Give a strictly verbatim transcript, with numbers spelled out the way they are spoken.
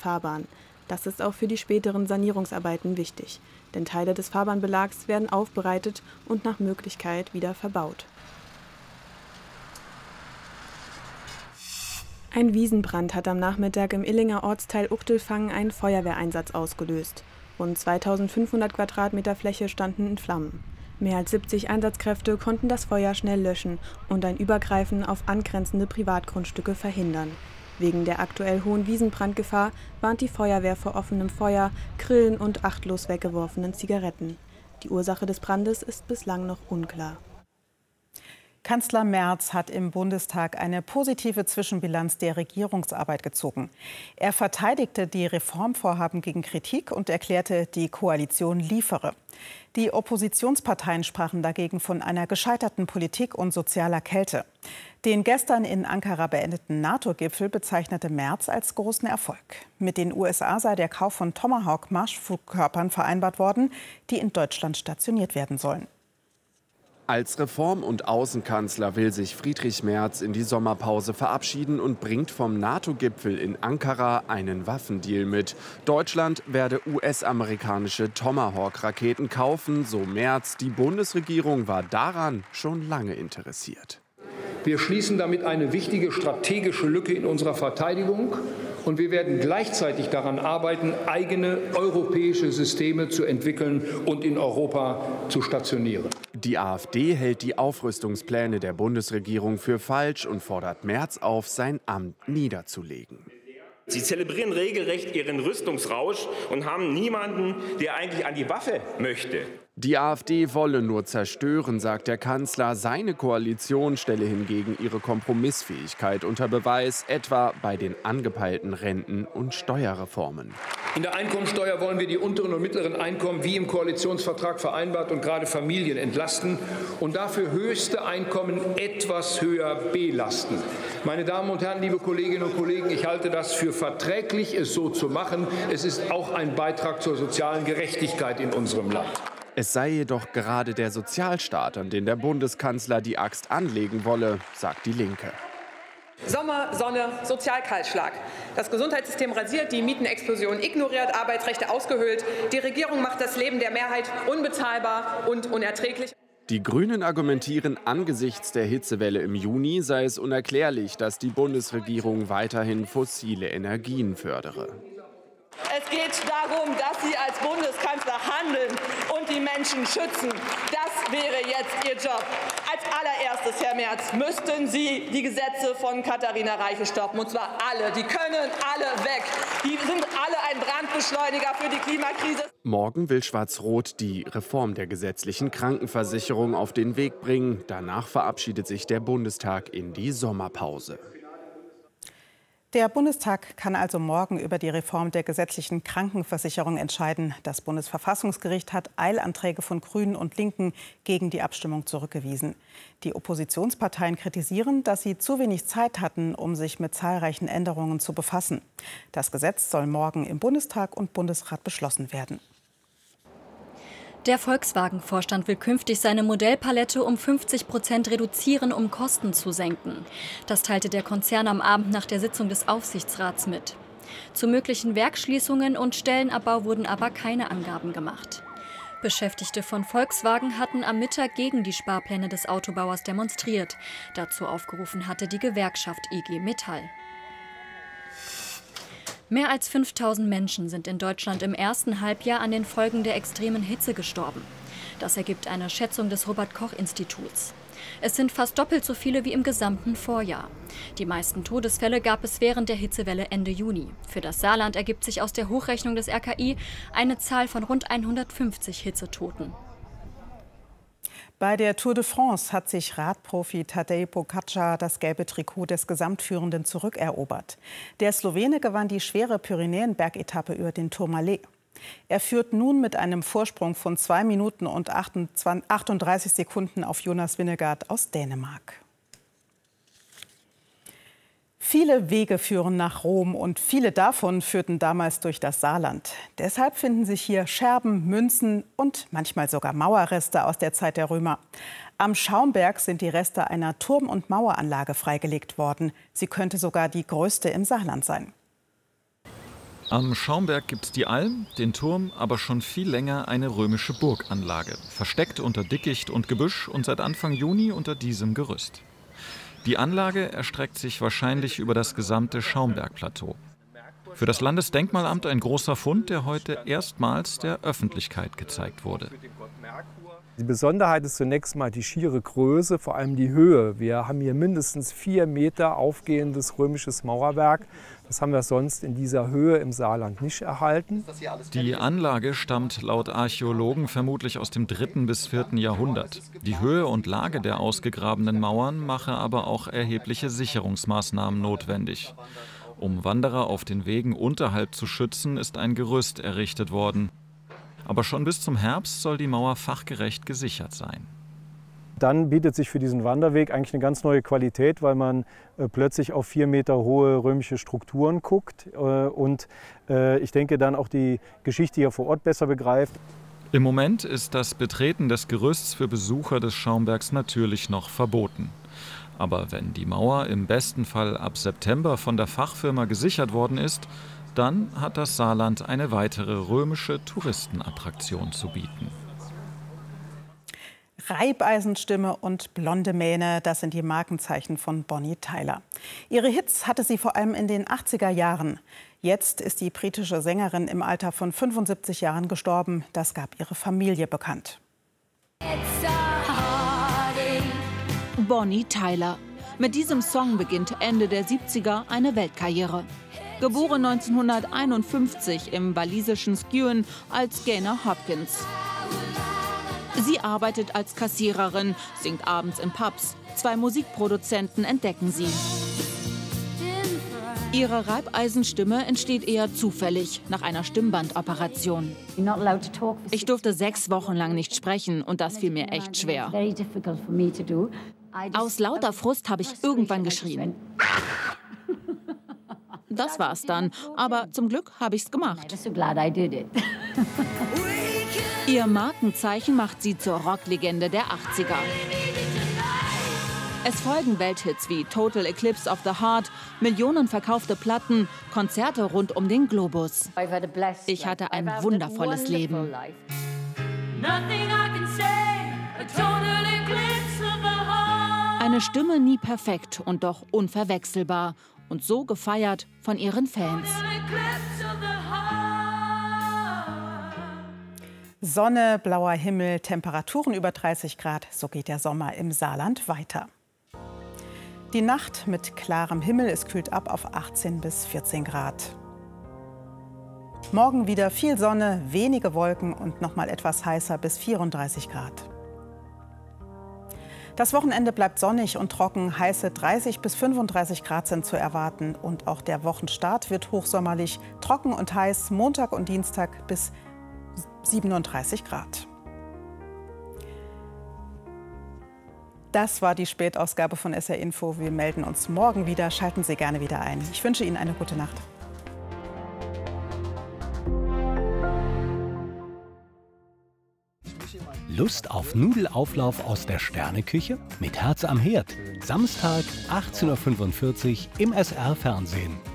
Fahrbahn. Das ist auch für die späteren Sanierungsarbeiten wichtig, denn Teile des Fahrbahnbelags werden aufbereitet und nach Möglichkeit wieder verbaut. Ein Wiesenbrand hat am Nachmittag im Illinger Ortsteil Uchtelfangen einen Feuerwehreinsatz ausgelöst. Rund zweitausendfünfhundert Quadratmeter Fläche standen in Flammen. Mehr als siebzig Einsatzkräfte konnten das Feuer schnell löschen und ein Übergreifen auf angrenzende Privatgrundstücke verhindern. Wegen der aktuell hohen Wiesenbrandgefahr warnt die Feuerwehr vor offenem Feuer, Grillen und achtlos weggeworfenen Zigaretten. Die Ursache des Brandes ist bislang noch unklar. Kanzler Merz hat im Bundestag eine positive Zwischenbilanz der Regierungsarbeit gezogen. Er verteidigte die Reformvorhaben gegen Kritik und erklärte, die Koalition liefere. Die Oppositionsparteien sprachen dagegen von einer gescheiterten Politik und sozialer Kälte. Den gestern in Ankara beendeten NATO-Gipfel bezeichnete Merz als großen Erfolg. Mit den U S A sei der Kauf von Tomahawk-Marschflugkörpern vereinbart worden, die in Deutschland stationiert werden sollen. Als Reform- und Außenkanzler will sich Friedrich Merz in die Sommerpause verabschieden und bringt vom NATO-Gipfel in Ankara einen Waffendeal mit. Deutschland werde U S-amerikanische Tomahawk-Raketen kaufen, so Merz. Die Bundesregierung war daran schon lange interessiert. Wir schließen damit eine wichtige strategische Lücke in unserer Verteidigung. Und wir werden gleichzeitig daran arbeiten, eigene europäische Systeme zu entwickeln und in Europa zu stationieren. Die AfD hält die Aufrüstungspläne der Bundesregierung für falsch und fordert Merz auf, sein Amt niederzulegen. Sie zelebrieren regelrecht ihren Rüstungsrausch und haben niemanden, der eigentlich an die Waffe möchte. Die AfD wolle nur zerstören, sagt der Kanzler. Seine Koalition stelle hingegen ihre Kompromissfähigkeit unter Beweis, etwa bei den angepeilten Renten- und Steuerreformen. In der Einkommensteuer wollen wir die unteren und mittleren Einkommen wie im Koalitionsvertrag vereinbart und gerade Familien entlasten und dafür höchste Einkommen etwas höher belasten. Meine Damen und Herren, liebe Kolleginnen und Kollegen, ich halte das für verträglich, es so zu machen. Es ist auch ein Beitrag zur sozialen Gerechtigkeit in unserem Land. Es sei jedoch gerade der Sozialstaat, an den der Bundeskanzler die Axt anlegen wolle, sagt die Linke. Sommer, Sonne, Sozialkahlschlag. Das Gesundheitssystem rasiert, die Mietenexplosion ignoriert, Arbeitsrechte ausgehöhlt. Die Regierung macht das Leben der Mehrheit unbezahlbar und unerträglich. Die Grünen argumentieren, angesichts der Hitzewelle im Juni sei es unerklärlich, dass die Bundesregierung weiterhin fossile Energien fördere. Es geht darum, dass Sie als Bundeskanzler handeln und die Menschen schützen. Das wäre jetzt Ihr Job. Als allererstes, Herr Merz, müssten Sie die Gesetze von Katharina Reiche stoppen. Und zwar alle. Die können alle weg. Die sind alle ein Brandbeschleuniger für die Klimakrise. Morgen will Schwarz-Rot die Reform der gesetzlichen Krankenversicherung auf den Weg bringen. Danach verabschiedet sich der Bundestag in die Sommerpause. Der Bundestag kann also morgen über die Reform der gesetzlichen Krankenversicherung entscheiden. Das Bundesverfassungsgericht hat Eilanträge von Grünen und Linken gegen die Abstimmung zurückgewiesen. Die Oppositionsparteien kritisieren, dass sie zu wenig Zeit hatten, um sich mit zahlreichen Änderungen zu befassen. Das Gesetz soll morgen im Bundestag und Bundesrat beschlossen werden. Der Volkswagen-Vorstand will künftig seine Modellpalette um fünfzig Prozent reduzieren, um Kosten zu senken. Das teilte der Konzern am Abend nach der Sitzung des Aufsichtsrats mit. Zu möglichen Werksschließungen und Stellenabbau wurden aber keine Angaben gemacht. Beschäftigte von Volkswagen hatten am Mittag gegen die Sparpläne des Autobauers demonstriert. Dazu aufgerufen hatte die Gewerkschaft I G Metall. Mehr als fünftausend Menschen sind in Deutschland im ersten Halbjahr an den Folgen der extremen Hitze gestorben. Das ergibt eine Schätzung des Robert-Koch-Instituts. Es sind fast doppelt so viele wie im gesamten Vorjahr. Die meisten Todesfälle gab es während der Hitzewelle Ende Juni. Für das Saarland ergibt sich aus der Hochrechnung des R K I eine Zahl von rund hundertfünfzig Hitzetoten. Bei der Tour de France hat sich Radprofi Tadej Pogačar das gelbe Trikot des Gesamtführenden zurückerobert. Der Slowene gewann die schwere Pyrenäen-Bergetappe über den Tourmalet. Er führt nun mit einem Vorsprung von zwei Minuten und achtunddreißig Sekunden auf Jonas Vingegaard aus Dänemark. Viele Wege führen nach Rom und viele davon führten damals durch das Saarland. Deshalb finden sich hier Scherben, Münzen und manchmal sogar Mauerreste aus der Zeit der Römer. Am Schaumberg sind die Reste einer Turm- und Maueranlage freigelegt worden. Sie könnte sogar die größte im Saarland sein. Am Schaumberg gibt es die Alm, den Turm, aber schon viel länger eine römische Burganlage, versteckt unter Dickicht und Gebüsch und seit Anfang Juni unter diesem Gerüst. Die Anlage erstreckt sich wahrscheinlich über das gesamte Schaumbergplateau. Für das Landesdenkmalamt ein großer Fund, der heute erstmals der Öffentlichkeit gezeigt wurde. Die Besonderheit ist zunächst mal die schiere Größe, vor allem die Höhe. Wir haben hier mindestens vier Meter aufgehendes römisches Mauerwerk. Das haben wir sonst in dieser Höhe im Saarland nicht erhalten. Die Anlage stammt laut Archäologen vermutlich aus dem dritten bis vierten Jahrhundert. Die Höhe und Lage der ausgegrabenen Mauern mache aber auch erhebliche Sicherungsmaßnahmen notwendig. Um Wanderer auf den Wegen unterhalb zu schützen, ist ein Gerüst errichtet worden. Aber schon bis zum Herbst soll die Mauer fachgerecht gesichert sein. Dann bietet sich für diesen Wanderweg eigentlich eine ganz neue Qualität, weil man äh, plötzlich auf vier Meter hohe römische Strukturen guckt äh, und äh, ich denke dann auch die Geschichte hier vor Ort besser begreift. Im Moment ist das Betreten des Gerüsts für Besucher des Schaumbergs natürlich noch verboten. Aber wenn die Mauer im besten Fall ab September von der Fachfirma gesichert worden ist, dann hat das Saarland eine weitere römische Touristenattraktion zu bieten. Reibeisenstimme und blonde Mähne, das sind die Markenzeichen von Bonnie Tyler. Ihre Hits hatte sie vor allem in den achtziger Jahren. Jetzt ist die britische Sängerin im Alter von fünfundsiebzig Jahren gestorben. Das gab ihre Familie bekannt. Bonnie Tyler. Mit diesem Song beginnt Ende der siebziger eine Weltkarriere. Geboren neunzehnhunderteinundfünfzig im walisischen Skewen als Gaynor Hopkins. Sie arbeitet als Kassiererin, singt abends in Pubs. Zwei Musikproduzenten entdecken sie. Ihre Reibeisenstimme entsteht eher zufällig, nach einer Stimmbandoperation. Ich durfte sechs Wochen lang nicht sprechen und das fiel mir echt schwer. Aus lauter Frust habe ich irgendwann geschrien. Das war's dann, aber zum Glück habe ich's gemacht. Ihr Markenzeichen macht sie zur Rocklegende der achtziger. Es folgen Welthits wie Total Eclipse of the Heart, Millionen verkaufte Platten, Konzerte rund um den Globus. Ich hatte ein wundervolles Leben. Eine Stimme nie perfekt und doch unverwechselbar. Und so gefeiert von ihren Fans. Sonne, blauer Himmel, Temperaturen über dreißig Grad. So geht der Sommer im Saarland weiter. Die Nacht mit klarem Himmel, es kühlt ab auf achtzehn bis vierzehn Grad. Morgen wieder viel Sonne, wenige Wolken und noch mal etwas heißer bis vierunddreißig Grad. Das Wochenende bleibt sonnig und trocken, heiße dreißig bis fünfunddreißig Grad sind zu erwarten. Und auch der Wochenstart wird hochsommerlich, trocken und heiß, Montag und Dienstag bis siebenunddreißig Grad. Das war die Spätausgabe von S R Info. Wir melden uns morgen wieder. Schalten Sie gerne wieder ein. Ich wünsche Ihnen eine gute Nacht. Lust auf Nudelauflauf aus der Sterneküche? Mit Herz am Herd. Samstag achtzehn Uhr fünfundvierzig im S R Fernsehen.